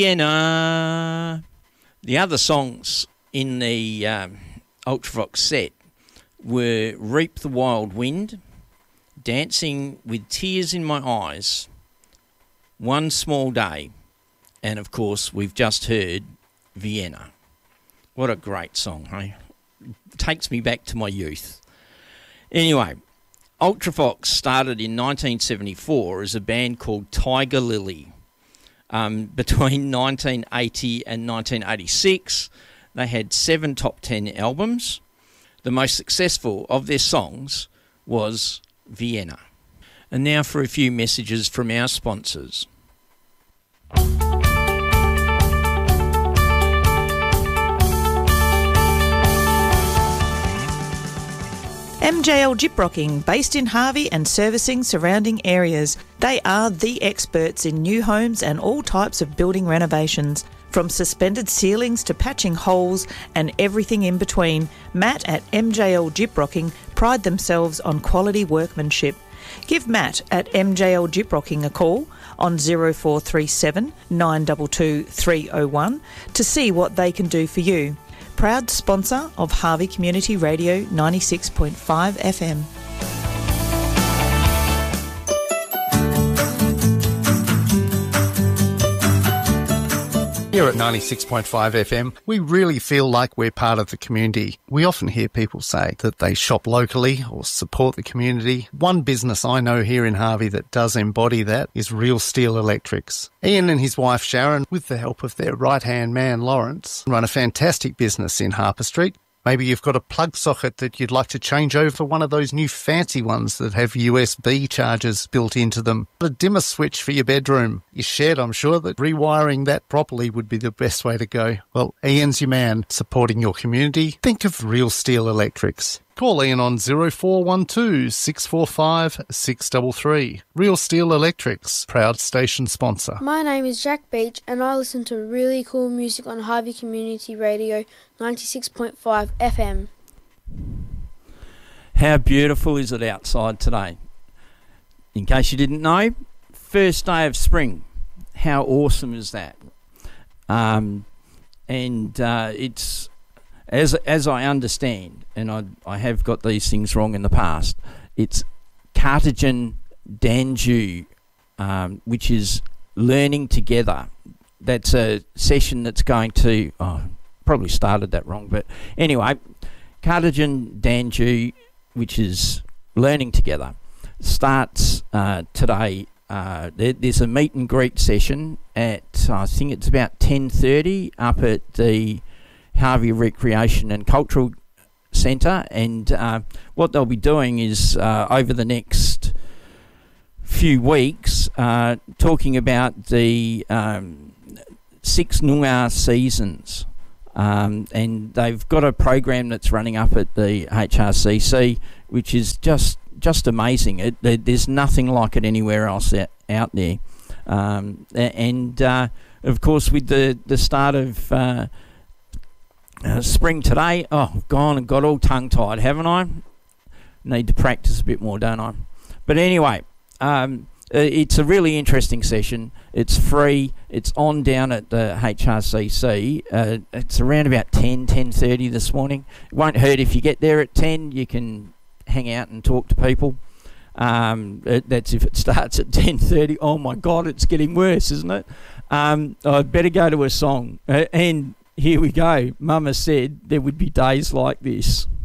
Vienna. The other songs in the Ultravox set were Reap the Wild Wind, Dancing with Tears in My Eyes, One Small Day, and of course we've just heard Vienna. What a great song, hey? Takes me back to my youth. Anyway, Ultravox started in 1974 as a band called Tiger Lily. Between 1980 and 1986, they had 7 top 10 albums. The most successful of their songs was Vienna. And now for a few messages from our sponsors. MJL Gyprocking, based in Harvey and servicing surrounding areas. They are the experts in new homes and all types of building renovations. From suspended ceilings to patching holes and everything in between, Matt at MJL Gyprocking pride themselves on quality workmanship. Give Matt at MJL Gyprocking a call on 0437 922 301 to see what they can do for you. Proud sponsor of Harvey Community Radio 96.5 FM. Here at 96.5 FM, we really feel like we're part of the community. We often hear people say that they shop locally or support the community. One business I know here in Harvey that does embody that is Real Steel Electrics. Ian and his wife Sharon, with the help of their right-hand man Lawrence, run a fantastic business in Harper Street. Maybe you've got a plug socket that you'd like to change over for one of those new fancy ones that have USB chargers built into them. A dimmer switch for your bedroom. Your shed, I'm sure that rewiring that properly would be the best way to go. Well, Ian's your man, supporting your community. Think of Real Steel Electrics. Call Ian on 0412 645 633. Real Steel Electrics, proud station sponsor. My name is Jack Beach and I listen to really cool music on Harvey Community Radio 96.5 FM. How beautiful is it outside today? In case you didn't know, first day of spring. How awesome is that? It's... As I understand, and I have got these things wrong in the past, it's Cartagen Danju, which is learning together. That's a session that's going to... probably started that wrong, but anyway, Cartagen Danju, which is learning together, starts today. There's a meet and greet session at, I think it's about 10:30 up at the Harvey Recreation and Cultural Centre, and what they'll be doing is over the next few weeks talking about the 6 Noongar seasons, and they've got a program that's running up at the HRCC which is just amazing. There's nothing like it anywhere else out there, and of course with the start of spring today, I've gone and got all tongue-tied, haven't I? Need to practice a bit more, don't I? But anyway, it's a really interesting session. It's free. It's on down at the HRCC. It's around about 10:30 this morning. It won't hurt if you get there at 10. You can hang out and talk to people. That's if it starts at 10:30. Oh, my God, it's getting worse, isn't it? I'd better go to a song. And here we go. Mama said there would be days like this.